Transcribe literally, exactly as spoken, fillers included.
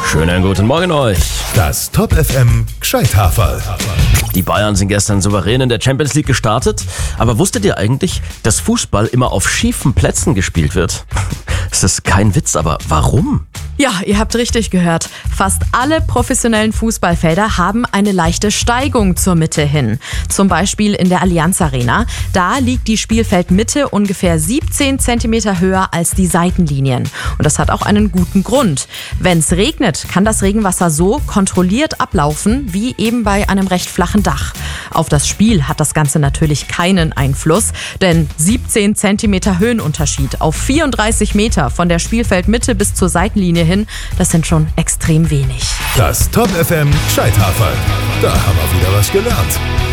Schönen guten Morgen euch. Das Top F M Gscheithaferl. Die Bayern sind gestern souverän in der Champions League gestartet. Aber wusstet ihr eigentlich, dass Fußball immer auf schiefen Plätzen gespielt wird? Das ist kein Witz, aber warum? Ja, ihr habt richtig gehört. Fast alle professionellen Fußballfelder haben eine leichte Steigung zur Mitte hin. Zum Beispiel in der Allianz Arena. Da liegt die Spielfeldmitte ungefähr siebzehn Zentimeter höher als die Seitenlinien. Und das hat auch einen guten Grund. Wenn es regnet, kann das Regenwasser so kontrolliert ablaufen, wie eben bei einem recht flachen Dach. Auf das Spiel hat das Ganze natürlich keinen Einfluss, denn siebzehn Zentimeter Höhenunterschied auf vierunddreißig Meter von der Spielfeldmitte bis zur Seitenlinie hin, das sind schon extrem wenig. Das Top F M Gscheithaferl. Da haben wir wieder was gelernt.